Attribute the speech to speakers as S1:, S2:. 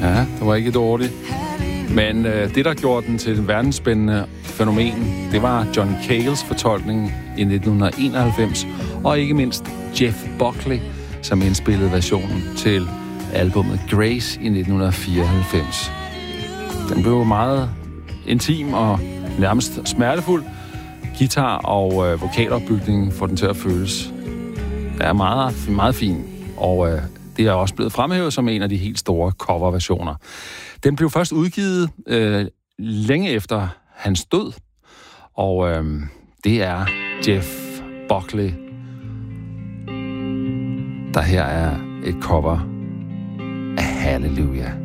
S1: Ja, det var ikke dårligt. Men det, der gjorde den til et verdensspændende fænomen, det var John Cales fortolkning i 1991, og ikke mindst Jeff Buckley, som indspillede versionen til albumet Grace i 1994. Den blev meget intim og nærmest smertefuld. Guitar- og vokalopbygningen får den til at føles. Det er meget, meget fin, og det er også blevet fremhævet som en af de helt store coverversioner. Den blev først udgivet længe efter hans død, og det er Jeff Buckley, der her er et cover af Hallelujah.